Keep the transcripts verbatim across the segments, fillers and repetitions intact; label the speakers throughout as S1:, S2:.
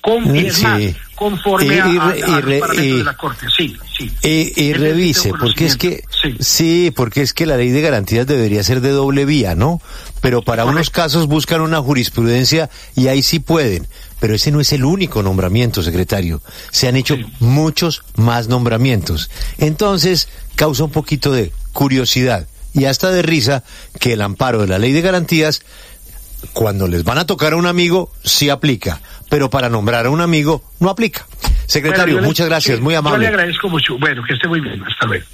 S1: Con, y es
S2: sí.
S1: más, conforme
S2: y,
S1: a,
S2: y,
S1: a, a
S2: y,
S1: los parámetros
S2: y,
S1: de la Corte, sí, sí.
S2: Y, y revise, porque es que, sí. sí, porque es que la ley de garantías debería ser de doble vía, ¿no? Pero para Correcto. Unos casos buscan una jurisprudencia y ahí sí pueden. Pero ese no es el único nombramiento, secretario. Se han hecho sí. muchos más nombramientos. Entonces, causa un poquito de curiosidad y hasta de risa que el amparo de la ley de garantías, cuando les van a tocar a un amigo, sí aplica, pero para nombrar a un amigo, no aplica. Secretario, bueno, muchas le, gracias, sí, muy amable.
S1: Yo le agradezco mucho. Bueno, que esté muy bien. Hasta luego.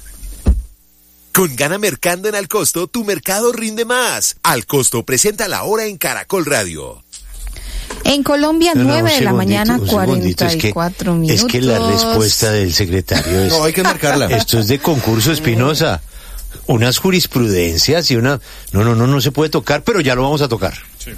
S3: Con Gana Mercando en Al Costo, tu mercado rinde más. Al Costo presenta la hora en Caracol Radio.
S4: En Colombia, no, nueve no, de la mañana, cuarenta y cuatro
S2: es que,
S4: minutos.
S2: Es que la respuesta del secretario es...
S5: No, hay que marcarla.
S2: Esto es de concurso, Espinosa. Unas jurisprudencias y una... No, no, no, no se puede tocar, pero ya lo vamos a tocar. Sí.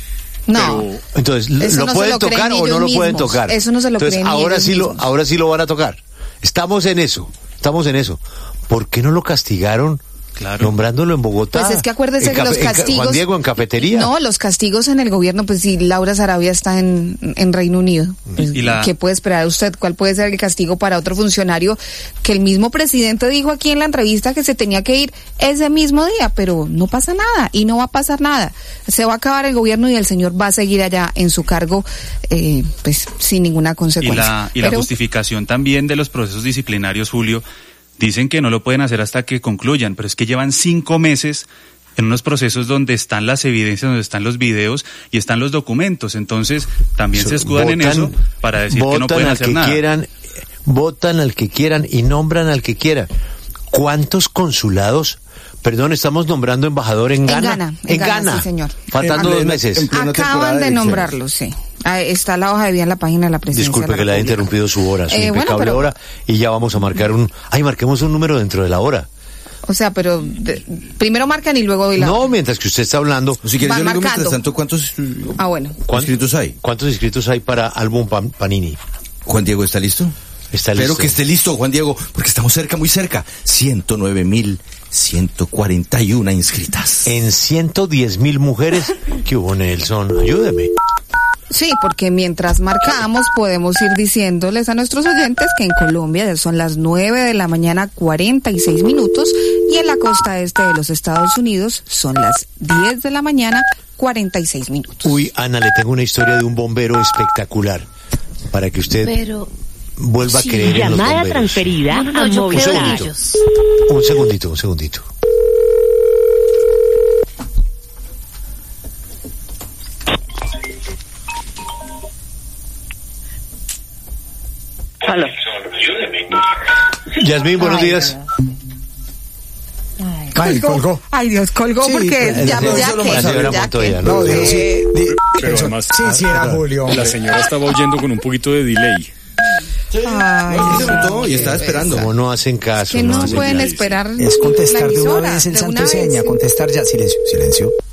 S4: No.
S2: Pero, entonces, ¿lo no pueden lo tocar o no lo pueden tocar?
S4: Eso no se lo
S2: entonces,
S4: creen
S2: ahora sí
S4: mismos.
S2: lo, ahora sí lo van a tocar. Estamos en eso, estamos en eso. ¿Por qué no lo castigaron? Claro. Nombrándolo en Bogotá.
S4: Pues es que acuérdese que los castigos...
S2: En Juan Diego, en cafetería.
S4: No, los castigos en el gobierno, pues si Laura Sarabia está en, en Reino Unido, pues, ¿Y la... ¿qué puede esperar usted? ¿Cuál puede ser el castigo para otro funcionario que el mismo presidente dijo aquí en la entrevista que se tenía que ir ese mismo día? Pero no pasa nada y no va a pasar nada. Se va a acabar el gobierno y el señor va a seguir allá en su cargo, eh, pues sin ninguna consecuencia.
S6: Y la, y Pero... la justificación también de los procesos disciplinarios, Julio, dicen que no lo pueden hacer hasta que concluyan, pero es que llevan cinco meses en unos procesos donde están las evidencias, donde están los videos y están los documentos. Entonces, también so, se escudan votan, en eso para decir que no pueden hacer nada.
S2: Quieran, votan al que quieran y nombran al que quieran. ¿Cuántos consulados? Perdón, estamos nombrando embajador en, en Ghana.
S4: Ghana. En, en Ghana, Ghana, sí, señor.
S2: Faltando dos meses.
S4: Acaban de nombrarlo, sí. Está la hoja de vida en la página de la presidencia.
S2: Disculpe
S4: de la
S2: que le haya interrumpido su hora, su eh, impecable bueno, pero... hora, y ya vamos a marcar un... Ay, marquemos un número dentro de la hora.
S4: O sea, pero de, primero marcan y luego doy la...
S2: No, mientras que usted está hablando...
S5: O si quieres, yo le digo mientras tanto, ¿cuántos
S4: ah, bueno.
S5: inscritos hay?
S2: ¿Cuántos inscritos hay para álbum Panini?
S5: Juan Diego, ¿está listo?
S2: Está listo.
S5: Espero que esté listo, Juan Diego, porque estamos cerca, muy cerca. ciento nueve mil ciento cuarenta y una inscritas.
S2: En ciento diez mil mujeres. ¿Qué hubo, Nelson? Ayúdeme.
S4: Sí, porque mientras marcamos podemos ir diciéndoles a nuestros oyentes que en Colombia son las nueve de la mañana cuarenta y seis minutos y en la costa este de los Estados Unidos son las diez de la mañana cuarenta y seis minutos.
S2: Uy, Ana, le tengo una historia de un bombero espectacular para que usted Pero, vuelva sí, a creer en los bomberos.
S7: Llamada transferida
S2: no, no,
S7: a
S2: un
S7: Movistar.
S2: Un segundito, un segundito.
S7: Aló.
S2: Yasmín, buenos Ay, días.
S4: Ay, colgó. Ay, Dios, colgó sí, porque
S2: la,
S4: ya,
S2: la,
S4: ya,
S2: la,
S4: que,
S2: la señora
S4: ya
S2: Montoya,
S4: que.
S2: ¿no?
S8: No,
S2: Eh,
S8: sí, di,
S9: pero además,
S8: sí, sí, era Julio.
S9: La señora estaba oyendo con un poquito de delay.
S5: Sí, Ay, no, se preguntó y estaba esperando.
S2: Como no hacen caso.
S4: Que no,
S2: no
S4: pueden
S2: caso.
S4: esperar.
S8: Es contestar
S4: la
S8: de una vez el santo y seña, contestar ya. Silencio, silencio.